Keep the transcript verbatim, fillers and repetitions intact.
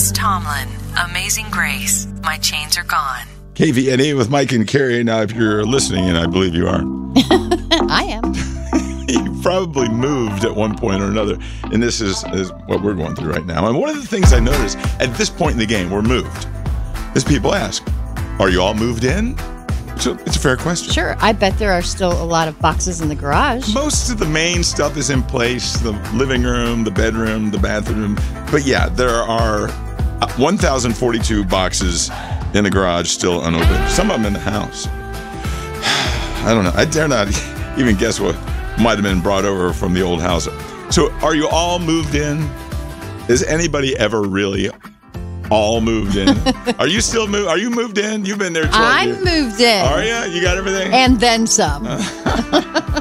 Chris Tomlin, Amazing Grace. My chains are gone. K V N E with Mike and Carrie. Now, if you're listening, and I believe you are, I am. you probably moved at one point or another, and this is, is what we're going through right now. And one of the things I noticed at this point in the game, we're moved, is people ask, are you all moved in? So it's a fair question. Sure. I bet there are still a lot of boxes in the garage. Most of the main stuff is in place, the living room, the bedroom, the bathroom. But yeah, there are one thousand forty-two boxes in the garage still unopened. Some of them in the house. I don't know. I dare not even guess what might have been brought over from the old house. So are you all moved in? Is anybody ever really all moved in? Are you still moved? Are you moved in? You've been there twelve I'm years. moved in. Are you? You got everything? And then some.